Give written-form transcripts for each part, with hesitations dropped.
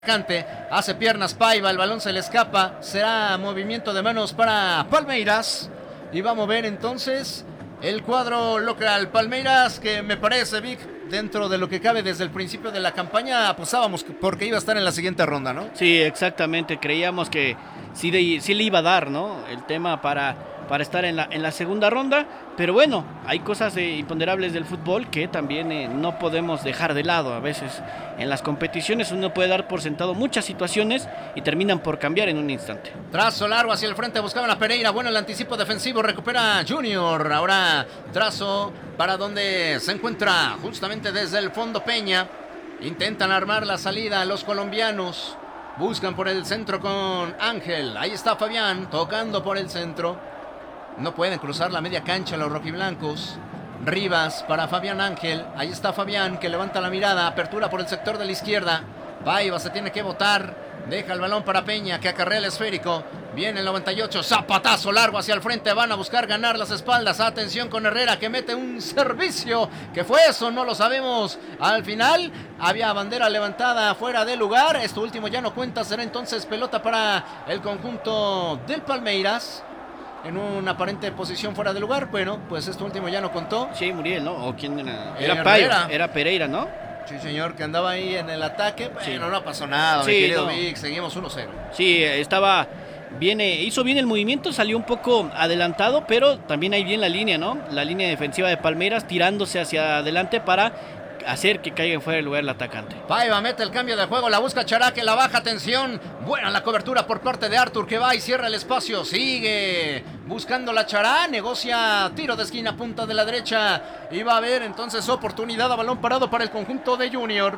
Hace piernas Paiva, el balón se le escapa, será movimiento de manos para Palmeiras y vamos a ver entonces el cuadro local. Palmeiras, que me parece, Vic, dentro de lo que cabe desde el principio de la campaña apostábamos porque iba a estar en la siguiente ronda, ¿no? Sí, exactamente, creíamos que sí le iba a dar, ¿no?, el tema para estar en la segunda ronda, pero bueno, hay cosas imponderables del fútbol que también no podemos dejar de lado. A veces en las competiciones uno puede dar por sentado muchas situaciones y terminan por cambiar en un instante. Trazo largo hacia el frente, buscaban a Pereira, bueno el anticipo defensivo, recupera Junior, ahora trazo para donde se encuentra justamente desde el fondo Peña, intentan armar la salida los colombianos, buscan por el centro con Ángel, ahí está Fabián tocando por el centro. No pueden cruzar la media cancha los rojiblancos. Rivas para Fabián Ángel. Ahí está Fabián que levanta la mirada. Apertura por el sector de la izquierda. Paiva se tiene que botar. Deja el balón para Peña que acarrea el esférico. Viene el 98. Zapatazo largo hacia el frente. Van a buscar ganar las espaldas. Atención con Herrera que mete un servicio. ¿Qué fue eso? No lo sabemos. Al final había bandera levantada fuera de lugar. Esto último ya no cuenta. Será entonces pelota para el conjunto del Palmeiras. En una aparente posición fuera de lugar. Bueno, pues esto último ya no contó. Sí, Muriel, ¿no? ¿O quién era? Era Paiva, era Pereira, ¿no? Sí, señor, que andaba ahí en el ataque. Bueno, sí, no pasó nada, sí, mi querido no. Vic. Seguimos 1-0. Sí, estaba bien, hizo bien el movimiento, salió un poco adelantado, pero también hay bien la línea, ¿no? La línea defensiva de Palmeiras tirándose hacia adelante para hacer que caiga fuera del lugar el atacante. Paiva mete el cambio de juego, la busca Charaque, la baja, atención. Buena la cobertura por parte de Arthur que va y cierra el espacio. Sigue buscando la Chará, negocia tiro de esquina, punta de la derecha. Y va a haber entonces oportunidad a balón parado para el conjunto de Junior.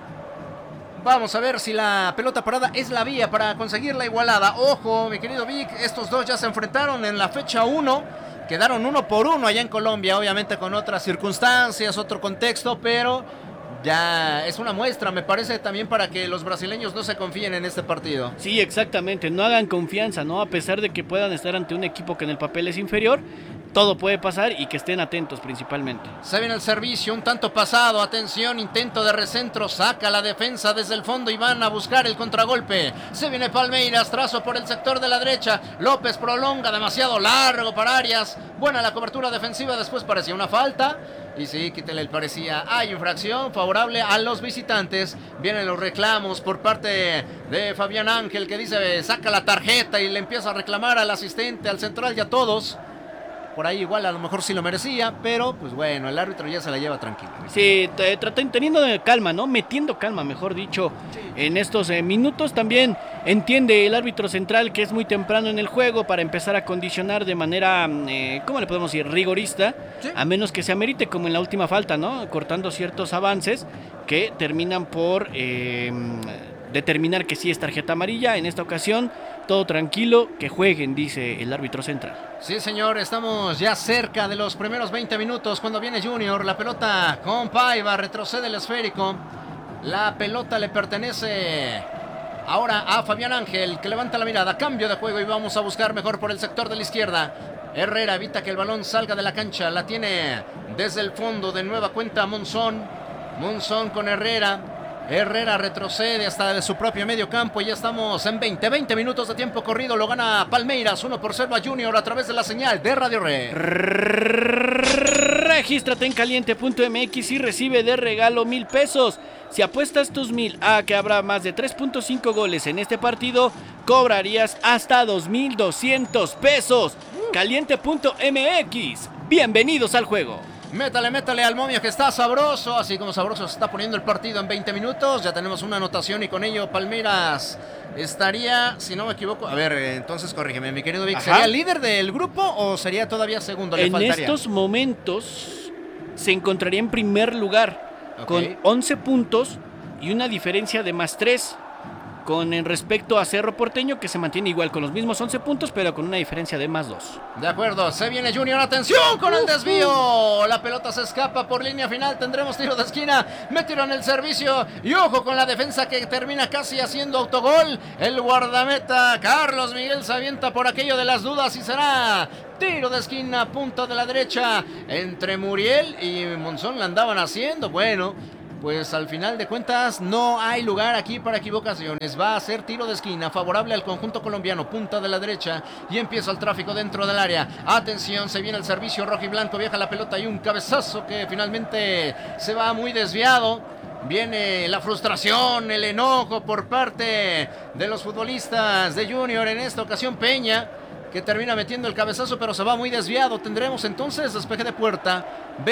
Vamos a ver si la pelota parada es la vía para conseguir la igualada. Ojo, mi querido Vic, estos dos ya se enfrentaron en la fecha 1. Quedaron 1-1 allá en Colombia, obviamente con otras circunstancias, otro contexto, pero ya es una muestra, me parece, también para que los brasileños no se confíen en este partido. Sí, exactamente, no hagan confianza, ¿no? A pesar de que puedan estar ante un equipo que en el papel es inferior, todo puede pasar y que estén atentos principalmente. Se viene el servicio, un tanto pasado, atención, intento de recentro, saca la defensa desde el fondo y van a buscar el contragolpe. Se viene Palmeiras, trazo por el sector de la derecha, López prolonga demasiado largo para Arias, buena la cobertura defensiva, después parecía una falta. Y sí, quítale el parecía. Hay infracción favorable a los visitantes. Vienen los reclamos por parte de Fabián Ángel que dice saca la tarjeta y le empieza a reclamar al asistente, al central y a todos. Por ahí igual a lo mejor sí lo merecía, pero pues bueno, el árbitro ya se la lleva tranquila. Sí, teniendo calma, ¿no? Metiendo calma, mejor dicho, sí. En estos minutos también entiende el árbitro central que es muy temprano en el juego para empezar a condicionar de manera, ¿cómo le podemos decir? Rigorista, sí. A menos que se amerite como en la última falta, ¿no? Cortando ciertos avances que terminan por determinar que sí es tarjeta amarilla. En esta ocasión, todo tranquilo, que jueguen, dice el árbitro central. Sí, señor, estamos ya cerca de los primeros 20 minutos cuando viene Junior. La pelota con Paiva, retrocede el esférico. La pelota le pertenece ahora a Fabián Ángel, que levanta la mirada, cambio de juego y vamos a buscar mejor por el sector de la izquierda. Herrera evita que el balón salga de la cancha, la tiene desde el fondo de nueva cuenta Monzón. Monzón con Herrera. Herrera retrocede hasta de su propio medio campo y ya estamos en 20 minutos de tiempo corrido. Lo gana Palmeiras 1-0 a Junior a través de la señal de Radio Red. Regístrate en caliente.mx y recibe de regalo 1,000 pesos. Si apuestas tus 1,000 a que habrá más de 3.5 goles en este partido, cobrarías hasta 2,200 pesos. Caliente.mx. Bienvenidos al juego. Métale al momio que está sabroso, así como sabroso se está poniendo el partido en 20 minutos. Ya tenemos una anotación y con ello Palmeiras estaría, si no me equivoco, a ver, entonces corrígeme, mi querido Vic, ¿sería líder del grupo o sería todavía segundo? En estos momentos se encontraría en primer lugar, con 11 puntos y una diferencia de +3. Con en respecto a Cerro Porteño, que se mantiene igual con los mismos 11 puntos, pero con una diferencia de +2. De acuerdo, se viene Junior, atención con el desvío. La pelota se escapa por línea final, tendremos tiro de esquina, metieron el servicio y ojo con la defensa que termina casi haciendo autogol. El guardameta Carlos Miguel se avienta por aquello de las dudas y será tiro de esquina, punta de la derecha. Entre Muriel y Monzón la andaban haciendo, bueno. pues al final de cuentas no hay lugar aquí para equivocaciones. Va a ser tiro de esquina favorable al conjunto colombiano, punta de la derecha, y empieza el tráfico dentro del área. Atención, se viene el servicio rojo y blanco, viaja la pelota y un cabezazo que finalmente se va muy desviado. Viene la frustración, el enojo por parte de los futbolistas de Junior, en esta ocasión Peña, que termina metiendo el cabezazo, pero se va muy desviado. Tendremos entonces despeje de puerta.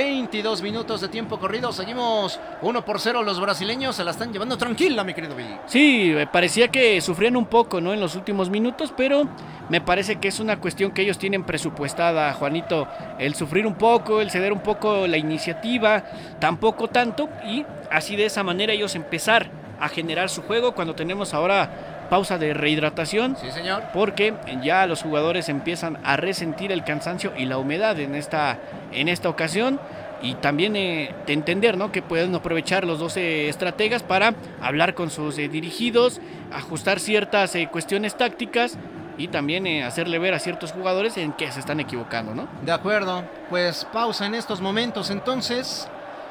22 minutos de tiempo corrido. Seguimos 1-0. Los brasileños se la están llevando tranquila, mi querido Vic. Sí, parecía que sufrían un poco, ¿no?, en los últimos minutos, pero me parece que es una cuestión que ellos tienen presupuestada, Juanito. El sufrir un poco, el ceder un poco la iniciativa, tampoco tanto, y así de esa manera ellos empezar a generar su juego cuando tenemos ahora pausa de rehidratación. Sí, señor. Porque ya los jugadores empiezan a resentir el cansancio y la humedad en esta ocasión. Y también de entender, ¿no?, que pueden aprovechar los 12 estrategas para hablar con sus dirigidos, ajustar ciertas cuestiones tácticas y también hacerle ver a ciertos jugadores en que se están equivocando, ¿no? De acuerdo, pues pausa en estos momentos entonces.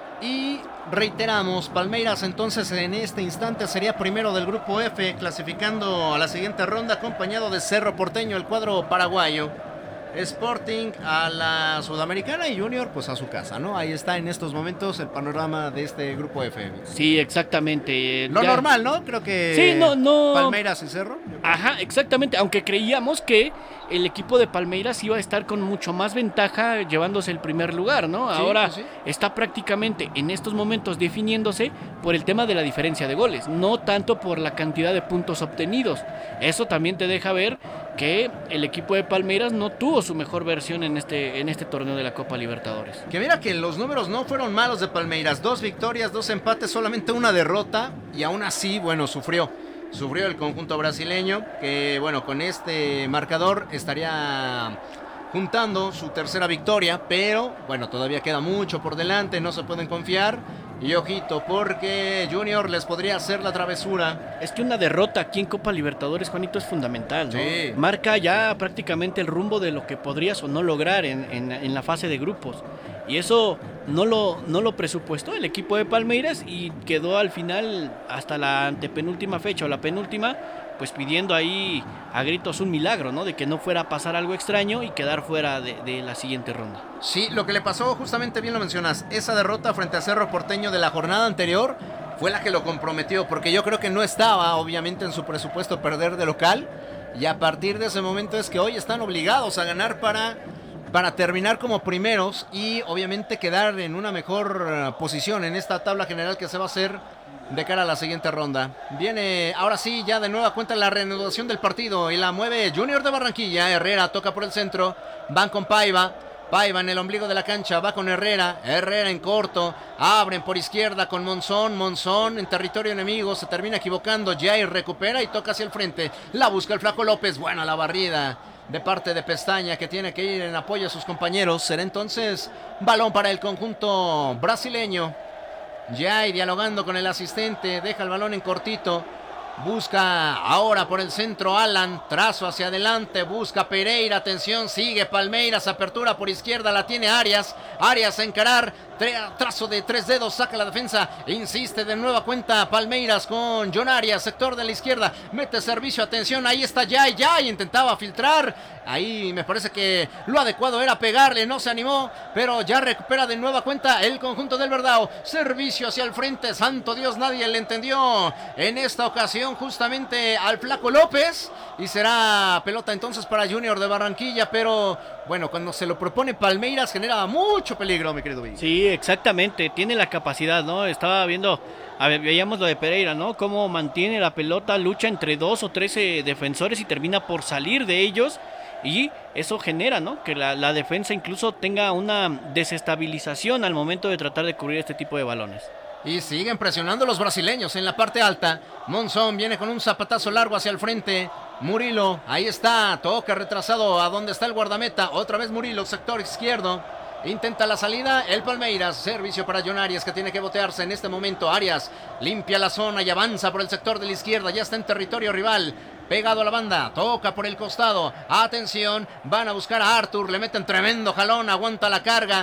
Y reiteramos, Palmeiras entonces en este instante sería primero del grupo F, clasificando a la siguiente ronda, acompañado de Cerro Porteño, el cuadro paraguayo. Sporting a la Sudamericana y Junior pues a su casa, ¿no? Ahí está en estos momentos el panorama de este grupo F. Sí, exactamente. Lo normal, ¿no? Creo que sí, no. Palmeiras y Cerro. Ajá, exactamente, aunque creíamos que el equipo de Palmeiras iba a estar con mucho más ventaja llevándose el primer lugar, ¿no? Sí, ahora sí. Está prácticamente en estos momentos definiéndose por el tema de la diferencia de goles, no tanto por la cantidad de puntos obtenidos. Eso también te deja ver que el equipo de Palmeiras no tuvo su mejor versión en este torneo de la Copa Libertadores. Que mira que los números no fueron malos de Palmeiras, 2 victorias, 2 empates, solamente una derrota, y aún así, bueno, sufrió el conjunto brasileño, que bueno, con este marcador estaría juntando su tercera victoria, pero bueno, todavía queda mucho por delante, no se pueden confiar. Y ojito, porque Junior les podría hacer la travesura. Es que una derrota aquí en Copa Libertadores, Juanito, es fundamental, ¿no? Sí. Marca ya prácticamente el rumbo de lo que podrías o no lograr en la fase de grupos. Y eso no lo presupuestó el equipo de Palmeiras y quedó al final hasta la antepenúltima fecha o la penúltima, pues pidiendo ahí a gritos un milagro, ¿no? De que no fuera a pasar algo extraño y quedar fuera de la siguiente ronda. Sí, lo que le pasó, justamente bien lo mencionas, esa derrota frente a Cerro Porteño de la jornada anterior fue la que lo comprometió, porque yo creo que no estaba obviamente en su presupuesto perder de local, y a partir de ese momento es que hoy están obligados a ganar para terminar como primeros y obviamente quedar en una mejor posición en esta tabla general que se va a hacer de cara a la siguiente ronda. Viene ahora sí ya de nueva cuenta la reanudación del partido y la mueve Junior de Barranquilla. Herrera toca por el centro, van con Paiva en el ombligo de la cancha, va con Herrera en corto, abren por izquierda con Monzón en territorio enemigo, se termina equivocando, Jair recupera y toca hacia el frente, la busca el Flaco López, buena la barrida de parte de Pestaña, que tiene que ir en apoyo a sus compañeros. Será entonces balón para el conjunto brasileño. Jair dialogando con el asistente, deja el balón en cortito, busca ahora por el centro Alan, trazo hacia adelante, busca Pereira, atención, sigue Palmeiras, apertura por izquierda, la tiene Arias a encarar, trazo de 3 dedos, saca la defensa, insiste de nueva cuenta Palmeiras con John Arias, sector de la izquierda, mete servicio, atención, ahí está Jai, intentaba filtrar, ahí me parece que lo adecuado era pegarle, no se animó, pero ya recupera de nueva cuenta el conjunto del Verdao, servicio hacia el frente, santo Dios, nadie le entendió en esta ocasión justamente al Flaco López, y será pelota entonces para Junior de Barranquilla, pero bueno, cuando se lo propone Palmeiras genera mucho peligro, mi querido Vic. Sí, exactamente, tiene la capacidad, ¿no? Estaba viendo, veíamos lo de Pereira, ¿no? Cómo mantiene la pelota, lucha entre 2 o 3 defensores y termina por salir de ellos, y eso genera, ¿no?, que la defensa incluso tenga una desestabilización al momento de tratar de cubrir este tipo de balones. Y siguen presionando los brasileños en la parte alta. Monzón viene con un zapatazo largo hacia el frente. Murilo, ahí está, toca retrasado a donde está el guardameta. Otra vez Murilo, sector izquierdo. Intenta la salida el Palmeiras. Servicio para John Arias, que tiene que botearse en este momento. Arias limpia la zona y avanza por el sector de la izquierda. Ya está en territorio rival. Pegado a la banda, toca por el costado. Atención, van a buscar a Arthur. Le meten tremendo jalón, aguanta la carga.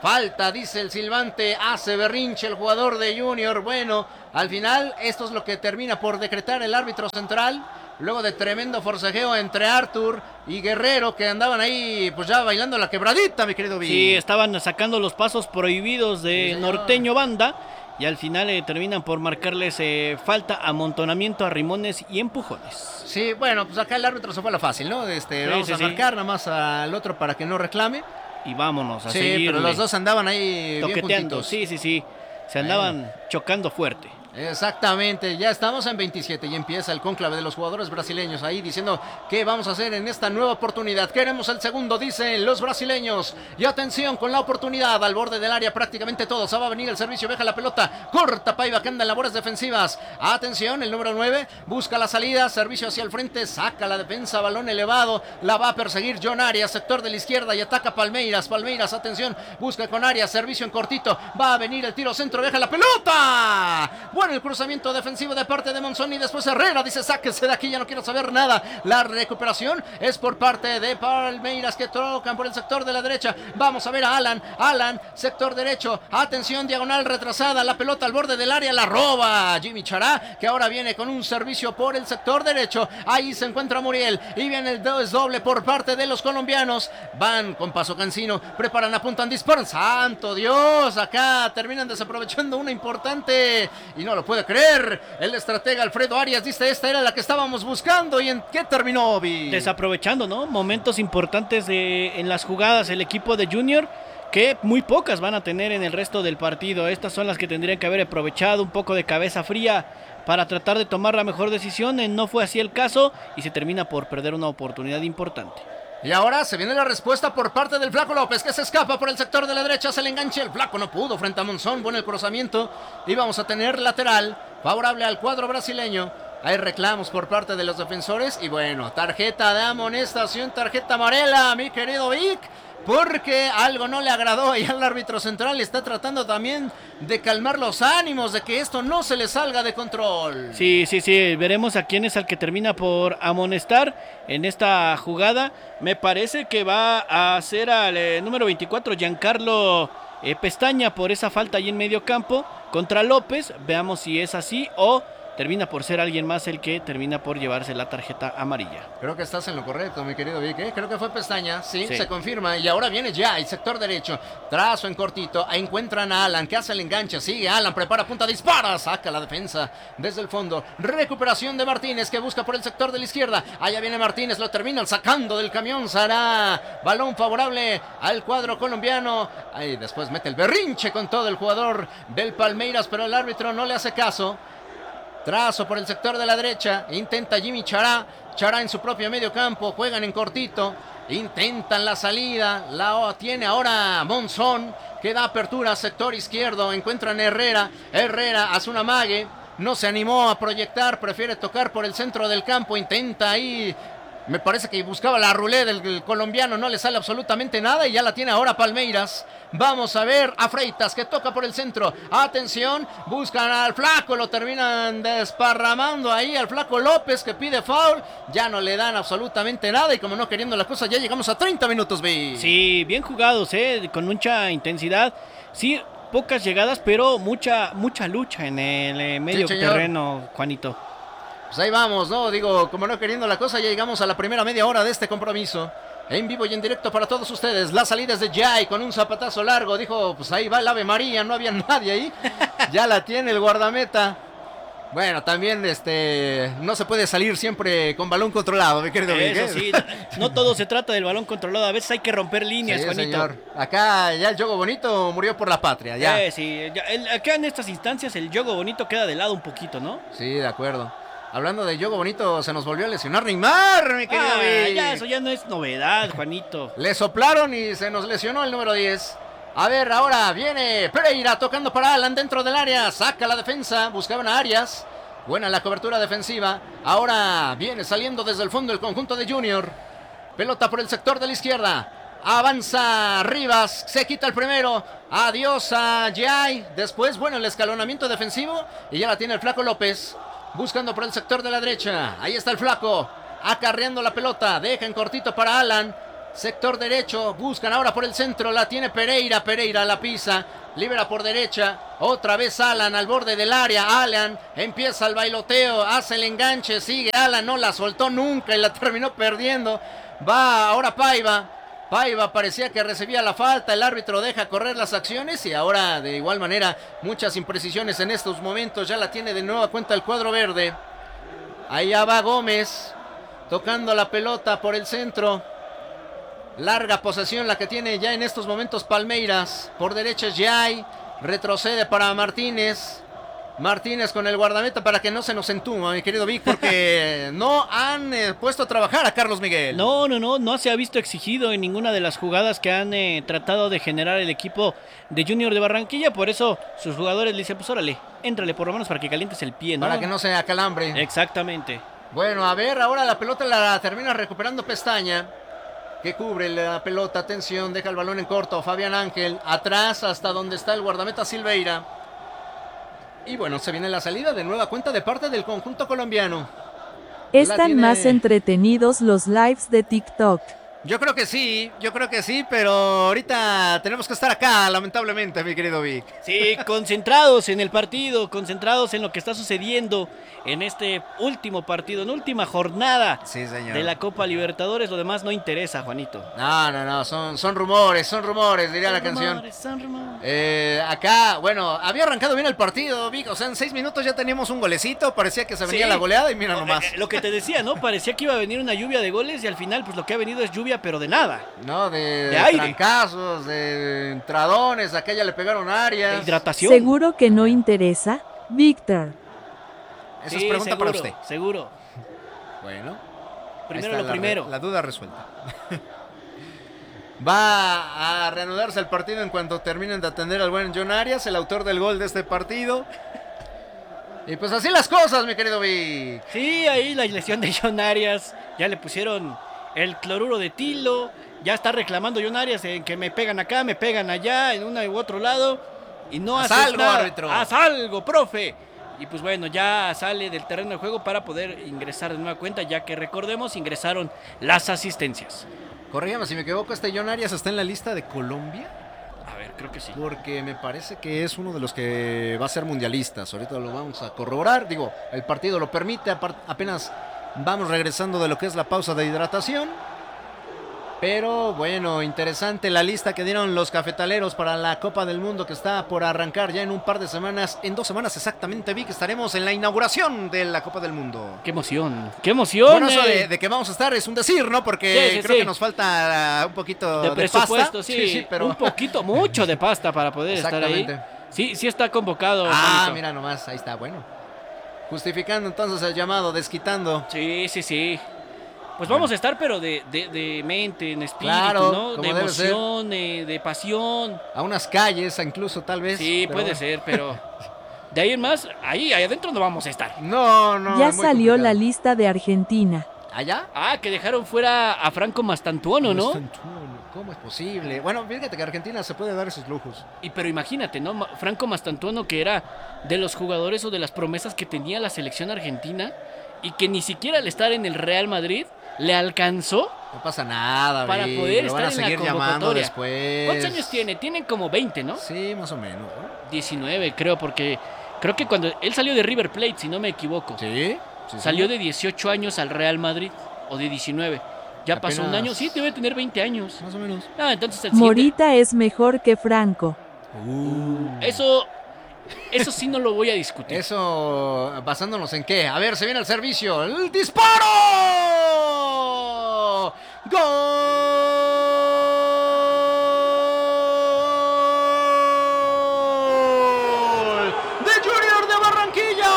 Falta, dice el silbante, hace berrinche el jugador de Junior. Bueno, al final esto es lo que termina por decretar el árbitro central. Luego de tremendo forcejeo entre Arthur y Guerrero, que andaban ahí pues ya bailando la quebradita, mi querido Vic. Sí, estaban sacando los pasos prohibidos de Norteño Banda. Y al final terminan por marcarles falta, amontonamiento, arrimones y empujones. Sí, bueno, pues acá el árbitro se fue a la fácil, ¿no? Vamos a marcar nada más al otro para que no reclame. Y vámonos a sí, seguir. Pero los dos andaban ahí toqueteando. Bien juntitos. Sí. Se andaban chocando fuerte. Exactamente, ya estamos en 27 y empieza el cónclave de los jugadores brasileños ahí diciendo qué vamos a hacer en esta nueva oportunidad. Queremos el segundo, dicen los brasileños. Y atención con la oportunidad al borde del área, prácticamente todo. Se va a venir el servicio, deja la pelota, corta Paiva que anda en labores defensivas. Atención, el número 9 busca la salida, servicio hacia el frente, saca la defensa, balón elevado, la va a perseguir John Arias, sector de la izquierda y ataca Palmeiras. Palmeiras, atención, busca con Arias, servicio en cortito, va a venir el tiro centro, deja la pelota. Bueno, el cruzamiento defensivo de parte de Monzón y después Herrera dice sáquese de aquí, ya no quiero saber nada. La recuperación es por parte de Palmeiras que tocan por el sector de la derecha. Vamos a ver a Alan, sector derecho. Atención, diagonal retrasada, la pelota al borde del área, la roba Jimmy Chará, que ahora viene con un servicio por el sector derecho. Ahí se encuentra Muriel y viene el doble por parte de los colombianos. Van con paso Cancino, preparan, apuntan, disparan. ¡Santo Dios! Acá terminan desaprovechando una importante y no lo puede creer. El estratega Alfredo Arias dice esta era la que estábamos buscando. ¿Y en qué terminó, Obi? Desaprovechando, ¿no? Momentos importantes en las jugadas el equipo de Junior, que muy pocas van a tener en el resto del partido. Estas son las que tendrían que haber aprovechado, un poco de cabeza fría para tratar de tomar la mejor decisión. No fue así el caso y se termina por perder una oportunidad importante. Y ahora se viene la respuesta por parte del Flaco López, que se escapa por el sector de la derecha, se le engancha, el Flaco no pudo frente a Monzón, bueno el cruzamiento, y vamos a tener lateral favorable al cuadro brasileño. Hay reclamos por parte de los defensores y bueno, tarjeta de amonestación, tarjeta amarela, mi querido Vic, porque algo no le agradó y al árbitro central está tratando también de calmar los ánimos, de que esto no se le salga de control. Sí, veremos a quién es el que termina por amonestar en esta jugada. Me parece que va a ser al número 24, Giancarlo Pestaña, por esa falta ahí en medio campo contra López. Veamos si es así o termina por ser alguien más el que termina por llevarse la tarjeta amarilla. Creo que estás en lo correcto, mi querido Vic, Creo que fue Pestaña, sí, se confirma. Y ahora viene ya el sector derecho, trazo en cortito, encuentran a Alan, que hace el enganche, sigue Alan, prepara punta, dispara, saca la defensa desde el fondo. Recuperación de Martínez, que busca por el sector de la izquierda. Allá viene Martínez, lo terminan sacando del camión, será balón favorable al cuadro colombiano. Ahí después mete el berrinche con todo el jugador del Palmeiras, pero el árbitro no le hace caso. Trazo por el sector de la derecha, intenta Jimmy Chará en su propio medio campo, juegan en cortito, intentan la salida, la tiene ahora Monzón, que da apertura, sector izquierdo, encuentran Herrera hace una amague, no se animó a proyectar, prefiere tocar por el centro del campo, intenta ahí, me parece que buscaba la rulé del colombiano, no le sale absolutamente nada y ya la tiene ahora Palmeiras. Vamos a ver a Freitas, que toca por el centro. Atención, buscan al Flaco, lo terminan desparramando ahí al Flaco López, que pide foul. Ya no le dan absolutamente nada y como no queriendo la cosa, ya llegamos a 30 minutos, B. Sí, bien jugados, con mucha intensidad. Sí, pocas llegadas, pero mucha lucha en el medio terreno, Juanito. Pues ahí vamos, ¿no? Digo, como no queriendo la cosa, ya llegamos a la primera media hora de este compromiso. En vivo y en directo para todos ustedes. La salida es de Jai con un zapatazo largo. Dijo, pues ahí va el Ave María, no había nadie ahí. Ya la tiene el guardameta. Bueno, también no se puede salir siempre con balón controlado, mi querido Miguel. Eso sí, no todo se trata del balón controlado. A veces hay que romper líneas, sí, Juanito. Señor. Acá ya el Yogo Bonito murió por la patria, ya. Acá en estas instancias el Yogo Bonito queda de lado un poquito, ¿no? Sí, de acuerdo. Hablando de Yogo Bonito, se nos volvió a lesionar Neymar, mi querido ya, eso ya no es novedad, Juanito. Le soplaron y se nos lesionó el número 10. A ver, ahora viene Pereira tocando para Alan dentro del área. Saca la defensa, buscaban a Arias. Buena la cobertura defensiva. Ahora viene saliendo desde el fondo el conjunto de Junior. Pelota por el sector de la izquierda. Avanza Rivas, se quita el primero. Adiós a Jai. Después, bueno, el escalonamiento defensivo. Y ya la tiene el Flaco López. Buscando por el sector de la derecha. Ahí está el Flaco. Acarreando la pelota. Deja en cortito para Alan. Sector derecho, buscan ahora por el centro, la tiene Pereira, Pereira la pisa, libera por derecha, otra vez Alan al borde del área, Alan empieza el bailoteo, hace el enganche, sigue Alan, no la soltó nunca y la terminó perdiendo, va ahora Paiva parecía que recibía la falta, el árbitro deja correr las acciones y ahora de igual manera muchas imprecisiones en estos momentos, ya la tiene de nueva cuenta el cuadro verde, allá va Gómez, tocando la pelota por el centro. Larga posesión la que tiene ya en estos momentos Palmeiras. Por derecha es Jai. Retrocede para Martínez. Martínez con el guardameta para que no se nos entuma, mi querido Vic, porque no han puesto a trabajar a Carlos Miguel. No se ha visto exigido en ninguna de las jugadas que han tratado de generar el equipo de Junior de Barranquilla. Por eso sus jugadores le dicen, pues órale, éntrale por lo menos para que calientes el pie, ¿no? Para que no se acalambre. Exactamente. Bueno, a ver, ahora la pelota la termina recuperando Pestaña, que cubre la pelota, atención, deja el balón en corto, Fabián Ángel, atrás hasta donde está el guardameta Silveira. Y bueno, se viene la salida de nueva cuenta de parte del conjunto colombiano. ¿Están más entretenidos los lives de TikTok? Yo creo que sí, pero ahorita tenemos que estar acá, lamentablemente, mi querido Vic. Sí, concentrados en el partido, concentrados en lo que está sucediendo en este último partido, en última jornada de la Copa Libertadores. Lo demás no interesa, Juanito. No, son rumores, diría la canción. Son rumores. Acá, bueno, había arrancado bien el partido, Vic, o sea, en 6 minutos ya teníamos un golecito, parecía que se venía la goleada y mira nomás. Lo que te decía, ¿no? Parecía que iba a venir una lluvia de goles y al final, pues lo que ha venido es lluvia, pero de nada. No, de aire, trancazos, de entradones, aquella le pegaron áreas. De hidratación. ¿Seguro que no interesa, Víctor? Esa es pregunta para usted. Seguro. Bueno. Primero lo primero. La duda resuelta. Va a reanudarse el partido en cuanto terminen de atender al buen John Arias, el autor del gol de este partido. Y pues así las cosas, mi querido Vic. Sí, ahí la lesión de John Arias. Ya le pusieron el cloruro de tilo. Ya está reclamando John Arias en que me pegan acá, me pegan allá, en uno u otro lado. Y no hace nada. Árbitro. Haz algo, profe. Y pues bueno, ya sale del terreno de juego para poder ingresar de nueva cuenta, ya que recordemos, ingresaron las asistencias. Corrígame si me equivoco, este John Arias está en la lista de Colombia. A ver, creo que sí. Porque me parece que es uno de los que va a ser mundialistas. Ahorita lo vamos a corroborar. Digo, el partido lo permite, apenas vamos regresando de lo que es la pausa de hidratación. Pero bueno, interesante la lista que dieron los cafetaleros para la Copa del Mundo que está por arrancar ya en un par de semanas. En 2 semanas exactamente, vi que estaremos en la inauguración de la Copa del Mundo. ¡Qué emoción! ¡Qué emoción! Bueno, eso de que vamos a estar es un decir, ¿no? Porque creo que nos falta un poquito de presupuesto, pasta. Sí, pero un poquito, mucho de pasta para poder estar ahí. Sí está convocado. Manito. Mira nomás, ahí está, bueno. Justificando entonces el llamado, desquitando. Sí. Pues vamos a estar, pero de mente, en espíritu, claro, ¿no? De emoción, de pasión. A unas calles, incluso, tal vez. Sí, puede ser, pero de ahí en más, ahí adentro no vamos a estar. No. Ya salió la lista de Argentina. ¿Allá? Que dejaron fuera a Franco Mastantuono, ¿no? ¿Cómo es posible? Bueno, fíjate que Argentina se puede dar esos lujos. Pero imagínate, ¿no? Franco Mastantuono, que era de los jugadores o de las promesas que tenía la selección argentina y que ni siquiera al estar en el Real Madrid le alcanzó. No pasa nada, para poder estar en la convocatoria. Después. ¿Cuántos años tiene? Tienen como 20, ¿no? Sí, más o menos, ¿no? 19, creo, porque creo que cuando él salió de River Plate, si no me equivoco. Sí. Salió de 18 años al Real Madrid, o de 19. Ya apenas pasó un año, sí, debe tener 20 años. Más o menos. Entonces el Morita es mejor que Franco. Eso sí no lo voy a discutir. Eso, basándonos en qué. A ver, se viene el servicio. ¡El disparo! ¡Gol! ¡De Junior de Barranquilla!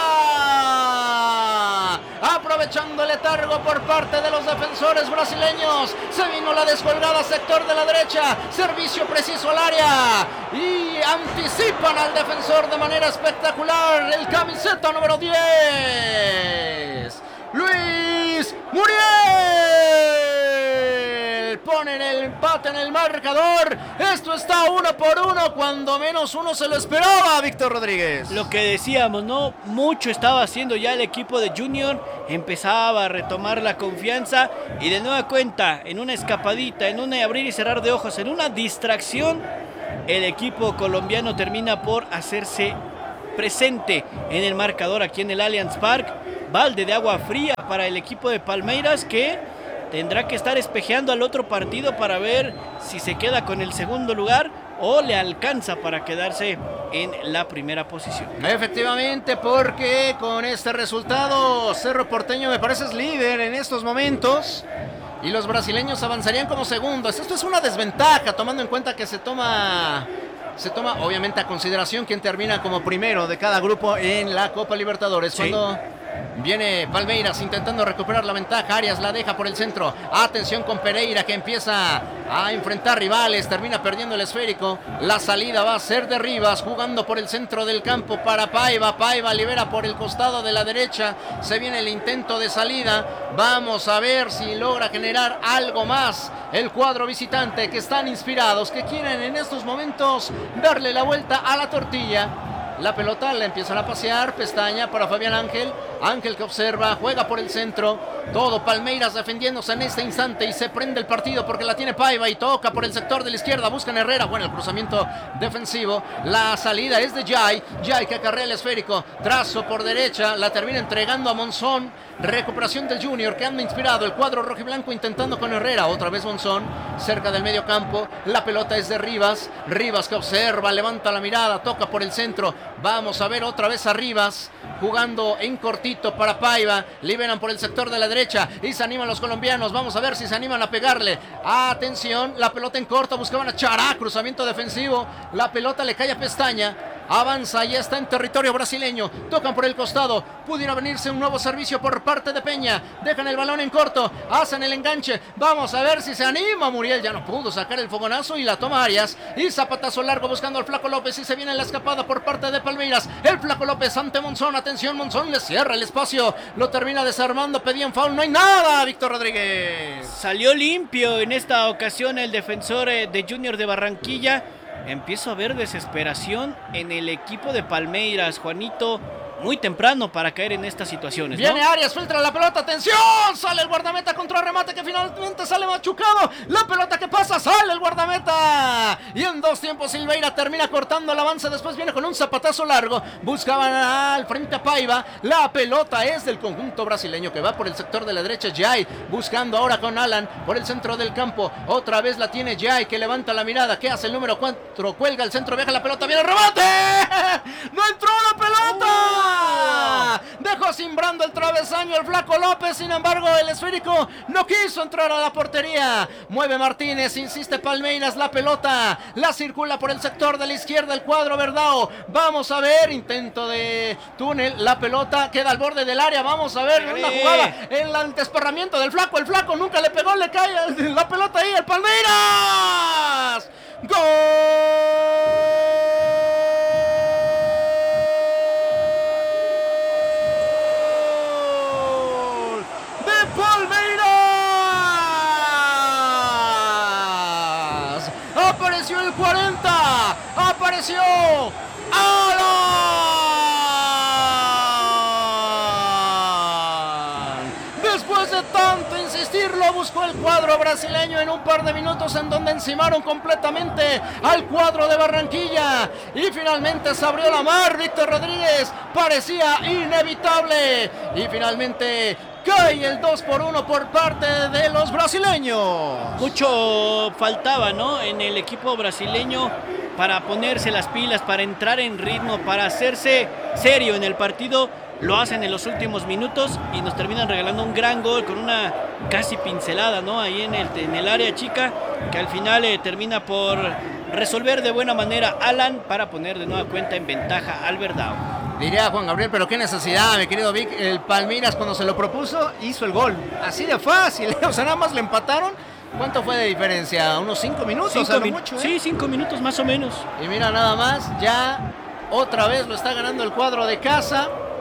Aprovechando el letargo por parte de los defensores brasileños, se vino la descolgada sector de la derecha, servicio preciso al área y anticipan al defensor de manera espectacular, el camiseta número 10, Luis Muriel, ponen el empate en el marcador. Esto está 1-1, cuando menos uno se lo esperaba, Víctor Rodríguez. Lo que decíamos, ¿no? Mucho estaba haciendo ya el equipo de Junior, empezaba a retomar la confianza y de nueva cuenta, en una escapadita, en un abrir y cerrar de ojos, en una distracción, el equipo colombiano termina por hacerse presente en el marcador aquí en el Allianz Parque. Balde de agua fría para el equipo de Palmeiras, que tendrá que estar espejeando al otro partido para ver si se queda con el segundo lugar o le alcanza para quedarse en la primera posición. Efectivamente, porque con este resultado Cerro Porteño me parece es líder en estos momentos y los brasileños avanzarían como segundos. Esto es una desventaja tomando en cuenta que se toma obviamente a consideración quién termina como primero de cada grupo en la Copa Libertadores. Sí. Cuando viene Palmeiras intentando recuperar la ventaja, Arias la deja por el centro. Atención con Pereira, que empieza a enfrentar rivales, termina perdiendo el esférico. La salida va a ser de Rivas, jugando por el centro del campo para Paiva. Paiva libera por el costado de la derecha. Se viene el intento de salida. Vamos a ver si logra generar algo más el cuadro visitante, que están inspirados, que quieren en estos momentos darle la vuelta a la tortilla. La pelota la empiezan a pasear, pestaña para Fabián Ángel. Ángel que observa, juega por el centro. Todo Palmeiras defendiéndose en este instante y se prende el partido porque la tiene Paiva y toca por el sector de la izquierda. Buscan Herrera, bueno, el cruzamiento defensivo. La salida es de Jai. Jai que acarrea el esférico. Trazo por derecha, la termina entregando a Monzón. Recuperación del Junior, que anda inspirado. El cuadro rojiblanco intentando con Herrera. Otra vez Monzón, cerca del medio campo. La pelota es de Rivas. Rivas que observa, levanta la mirada, toca por el centro. Vamos a ver otra vez a Rivas, jugando en cortito para Paiva. Liberan por el sector de la derecha y se animan los colombianos. Vamos a ver si se animan a pegarle. Atención, la pelota en corto, buscaban a Chará, cruzamiento defensivo. La pelota le cae a Pestaña. Avanza, ya está en territorio brasileño. Tocan por el costado. Pudiera venirse un nuevo servicio por parte de Peña. Dejan el balón en corto. Hacen el enganche. Vamos a ver si se anima. Muriel ya no pudo sacar el fogonazo y la toma Arias. Y zapatazo largo buscando al Flaco López. Y se viene la escapada por parte de Palmeiras. El Flaco López ante Monzón. Atención, Monzón le cierra el espacio. Lo termina desarmando. Pedían foul. No hay nada, Víctor Rodríguez. Salió limpio en esta ocasión el defensor de Junior de Barranquilla. Empiezo a ver desesperación en el equipo de Palmeiras, Juanito, muy temprano para caer en estas situaciones, ¿no? Viene Arias, filtra la pelota, atención, sale el guardameta contra remate que finalmente sale machucado. La pelota que pasa, sale el guardameta. Y en dos tiempos Silveira termina cortando el avance, después viene con un zapatazo largo. Buscaban al frente a Paiva. La pelota es del conjunto brasileño que va por el sector de la derecha. Jai buscando ahora con Alan por el centro del campo. Otra vez la tiene Jai, que levanta la mirada. ¿Qué hace el número 4? Cuelga el centro, viaja la pelota, viene el remate. ¡No entró la pelota! Dejó simbrando el travesaño el Flaco López. Sin embargo, el esférico no quiso entrar a la portería. Mueve Martínez, insiste Palmeiras. La pelota la circula por el sector de la izquierda el cuadro Verdao. Vamos a ver, intento de túnel. La pelota queda al borde del área. Vamos a ver una jugada, el desparramiento del Flaco. El Flaco nunca le pegó, le cae la pelota ahí al Palmeiras. ¡Gol! Palmeiras. Apareció el 40. Apareció Alan. Después de tanto insistir, lo buscó el cuadro brasileño en un par de minutos, en donde encimaron completamente al cuadro de Barranquilla. Y finalmente se abrió la mar, Víctor Rodríguez. Parecía inevitable. Y finalmente cae el 2-1 por parte de los brasileños. Mucho faltaba, ¿no?, en el equipo brasileño para ponerse las pilas, para entrar en ritmo, para hacerse serio en el partido. Lo hacen en los últimos minutos y nos terminan regalando un gran gol con una casi pincelada, ¿no?, ahí en el área chica, que al final termina por resolver de buena manera Alan para poner de nueva cuenta en ventaja al Verdao. Diría Juan Gabriel, pero qué necesidad, mi querido Vic. El Palmeiras, cuando se lo propuso, hizo el gol. Así de fácil, o sea, nada más le empataron. ¿Cuánto fue de diferencia? ¿Unos 5 minutos? Mucho, ¿eh? Sí, 5 minutos más o menos. Y mira, nada más, ya otra vez lo está ganando el cuadro de casa.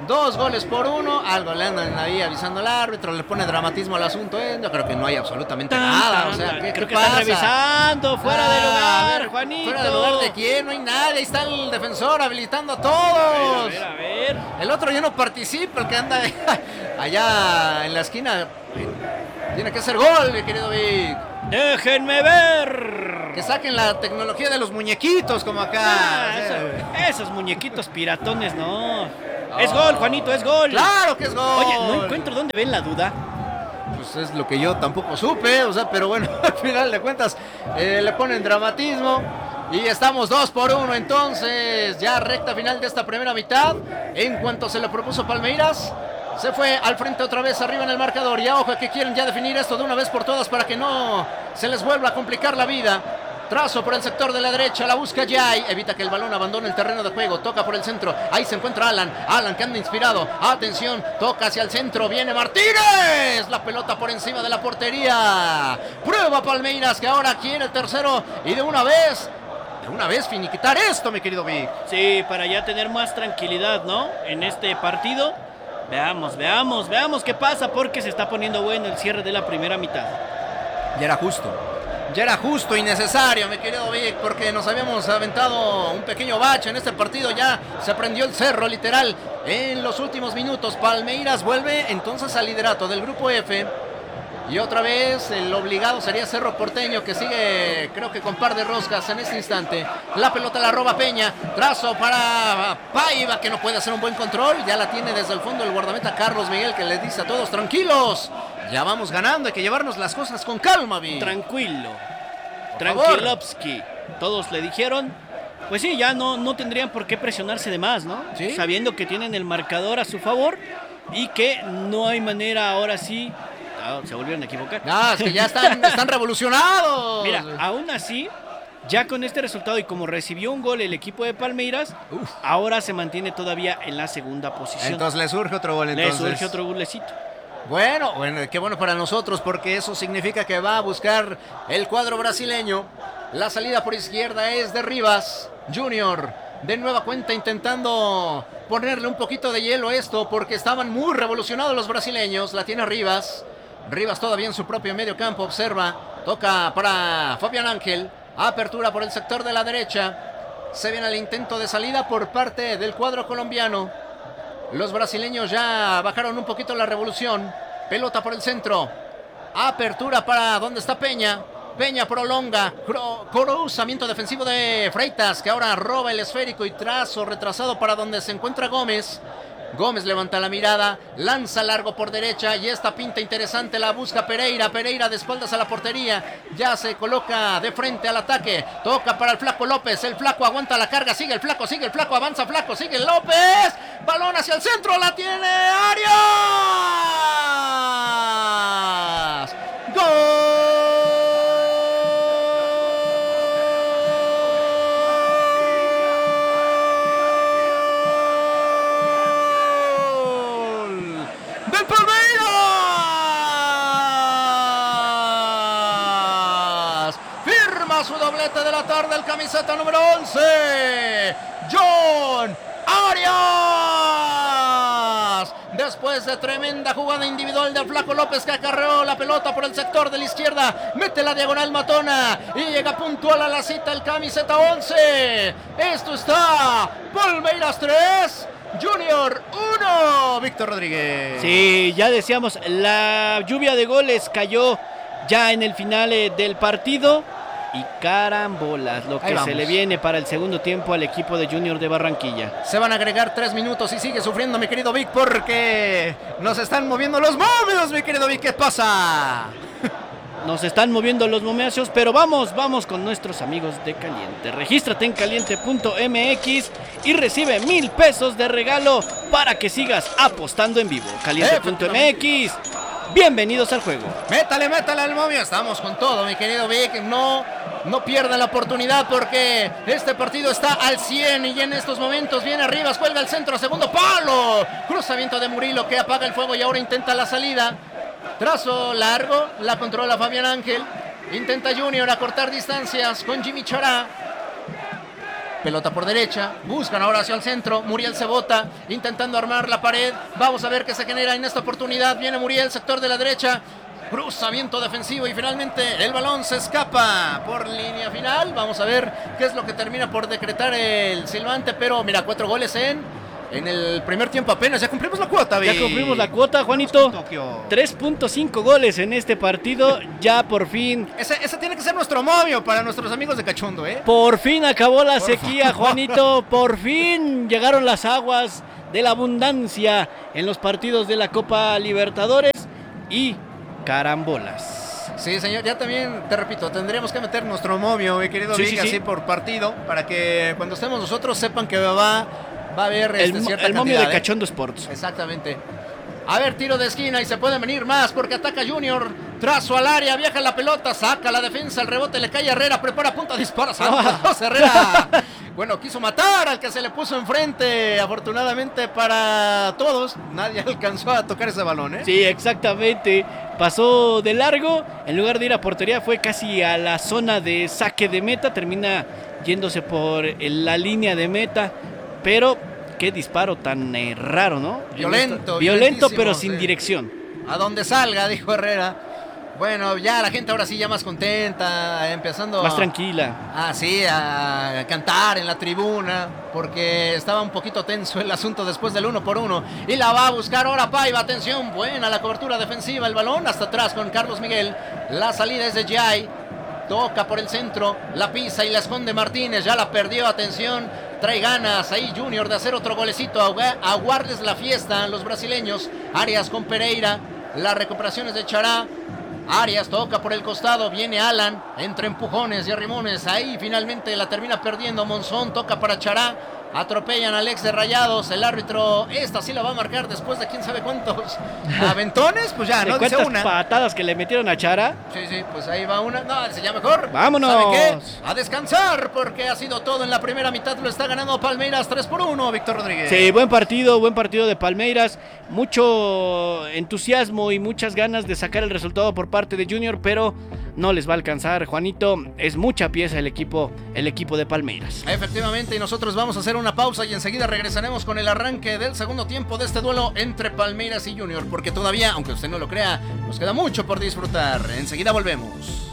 2 goles por 1. Algo le andan ahí avisando al árbitro, le pone dramatismo al asunto. Yo creo que no hay absolutamente nada. O sea, ¿qué creo que pasa? están revisando, fuera de lugar, Juanito. ¿Fuera de lugar de quién? No hay nadie. Ahí está el defensor habilitando a todos. A ver. El otro ya no participa, el que anda allá en la esquina. Tiene que ser gol, mi querido Vic. Déjenme ver. Que saquen la tecnología de los muñequitos como acá. Esos muñequitos piratones, no. Es gol, Juanito, es gol. Claro que es gol. Oye, no encuentro dónde ven la duda. Pues es lo que yo tampoco supe, o sea, pero bueno, al final de cuentas le ponen dramatismo. Y estamos 2 por 1, entonces ya recta final de esta primera mitad. En cuanto se le propuso Palmeiras, se fue al frente otra vez arriba en el marcador. Y ojo que quieren ya definir esto de una vez por todas para que no se les vuelva a complicar la vida. Trazo por el sector de la derecha, la busca Jay, evita que el balón abandone el terreno de juego, toca por el centro, ahí se encuentra Alan que anda inspirado, atención, toca hacia el centro, viene Martínez, la pelota por encima de la portería, prueba Palmeiras que ahora quiere el tercero y de una vez finiquitar esto, mi querido Vic. Sí, para ya tener más tranquilidad, ¿no? En este partido, veamos qué pasa porque se está poniendo bueno el cierre de la primera mitad. Ya era justo y necesario, mi querido Vic, porque nos habíamos aventado un pequeño bache en este partido. Ya se prendió el cerro, literal, en los últimos minutos. Palmeiras vuelve entonces al liderato del grupo F. Y otra vez el obligado sería Cerro Porteño, que sigue, creo que con par de roscas en este instante. La pelota la roba Peña. Trazo para Paiva, que no puede hacer un buen control. Ya la tiene desde el fondo el guardameta Carlos Miguel, que le dice a todos: tranquilos, ya vamos ganando, hay que llevarnos las cosas con calma, Vi. Tranquilovsky. Todos le dijeron, pues sí, ya no tendrían por qué presionarse de más, ¿no? ¿Sí? Sabiendo que tienen el marcador a su favor y que no hay manera ahora sí. Se volvieron a equivocar. Es que ya están revolucionados. Mira, aún así, ya con este resultado y como recibió un gol el equipo de Palmeiras, ahora se mantiene todavía en la segunda posición. Entonces le surge otro gol. Le surge otro golecito. Bueno, qué bueno para nosotros, porque eso significa que va a buscar el cuadro brasileño. La salida por izquierda es de Rivas Junior. De nueva cuenta intentando ponerle un poquito de hielo a esto, porque estaban muy revolucionados los brasileños. La tiene Rivas. Rivas todavía en su propio medio campo, observa, toca para Fabián Ángel, apertura por el sector de la derecha, se viene el intento de salida por parte del cuadro colombiano. Los brasileños ya bajaron un poquito la revolución, pelota por el centro, apertura para donde está Peña prolonga, cruzamiento defensivo de Freitas, que ahora roba el esférico y trazo retrasado para donde se encuentra Gómez. Gómez levanta la mirada, lanza largo por derecha y esta pinta interesante, la busca Pereira de espaldas a la portería, ya se coloca de frente al ataque, toca para el Flaco López, el Flaco aguanta la carga, sigue el Flaco, avanza Flaco, sigue López, balón hacia el centro, la tiene Arias, ¡gol! Su doblete de la tarde, el camiseta número 11, John Arias. Después de tremenda jugada individual del Flaco López, que acarreó la pelota por el sector de la izquierda, mete la diagonal matona y llega puntual a la cita el camiseta 11. Esto está Palmeiras 3, Junior 1. Víctor Rodríguez. Sí, ya decíamos, la lluvia de goles cayó ya en el final del partido. Y carambolas, lo que se le viene para el segundo tiempo al equipo de Junior de Barranquilla. Se van a agregar 3 minutos y sigue sufriendo, mi querido Vic, porque nos están moviendo los momios, mi querido Vic. ¿Qué pasa? Nos están moviendo los momiacios, pero vamos con nuestros amigos de Caliente. Regístrate en caliente.mx y recibe 1,000 pesos de regalo para que sigas apostando en vivo. Caliente.mx. Bienvenidos al juego. Métale al momio. Estamos con todo, mi querido Vic. No pierdan la oportunidad, porque este partido está al 100 y en estos momentos viene Rivas, cuelga el centro, segundo palo. Cruzamiento de Murilo, que apaga el fuego y ahora intenta la salida. Trazo largo, la controla Fabián Ángel. Intenta Junior acortar distancias con Jimmy Chará. Pelota por derecha, buscan ahora hacia el centro, Muriel se bota, intentando armar la pared, vamos a ver qué se genera en esta oportunidad, viene Muriel, sector de la derecha, cruzamiento defensivo y finalmente el balón se escapa por línea final, vamos a ver qué es lo que termina por decretar el silbante, pero mira, 4 goles en el primer tiempo apenas, ya cumplimos la cuota, Ya cumplimos la cuota, Juanito. 3.5 goles en este partido, ya por fin. Ese tiene que ser nuestro momio para nuestros amigos de Cachondo, ¿eh? Por fin acabó la sequía, Juanito. Por fin llegaron las aguas de la abundancia en los partidos de la Copa Libertadores y carambolas. Sí, señor, ya también, te repito, tendríamos que meter nuestro momio, mi querido Vic, así por partido, para que cuando estemos nosotros sepan que va a haber cierta el momio cantidad, de Cachondo Sports. Exactamente. A ver, tiro de esquina y se pueden venir más porque ataca Junior. Trazo al área, viaja la pelota, saca la defensa, el rebote le cae a Herrera, prepara punta, dispara. Herrera. Bueno, quiso matar al que se le puso enfrente. Afortunadamente para todos, nadie alcanzó a tocar ese balón, ¿eh? Sí, exactamente. Pasó de largo, en lugar de ir a portería fue casi a la zona de saque de meta, termina yéndose por la línea de meta. Pero qué disparo tan raro, ¿no? Violento, pero sin dirección. A donde salga, dijo Herrera. Bueno, ya la gente ahora sí ya más contenta, empezando... Más tranquila. Sí, a cantar en la tribuna, porque estaba un poquito tenso el asunto después del 1-1. Y la va a buscar ahora Paiva, atención, buena la cobertura defensiva, el balón hasta atrás con Carlos Miguel. La salida es de Jai, toca por el centro, la pisa y la esconde Martínez, ya la perdió, atención. Trae ganas ahí Junior de hacer otro golecito, aguarles la fiesta los brasileños. Arias con Pereira, las recuperaciones de Chará. Arias toca por el costado, viene Alan, entre empujones y arrimones, ahí finalmente la termina perdiendo Monzón, toca para Chará, atropellan al ex de Rayados, el árbitro, esta sí la va a marcar después de quién sabe cuántos aventones, pues ya, no dice una. Patadas que le metieron a Chara. Sí, pues ahí va una, no, se llama mejor. Vámonos. ¿Saben qué? A descansar, porque ha sido todo en la primera mitad, lo está ganando Palmeiras 3-1, Víctor Rodríguez. Sí, buen partido de Palmeiras, mucho entusiasmo y muchas ganas de sacar el resultado por parte de Junior, pero no les va a alcanzar, Juanito, es mucha pieza el equipo de Palmeiras. Efectivamente, y nosotros vamos a hacer una pausa y enseguida regresaremos con el arranque del segundo tiempo de este duelo entre Palmeiras y Junior, porque todavía, aunque usted no lo crea, nos queda mucho por disfrutar. Enseguida volvemos.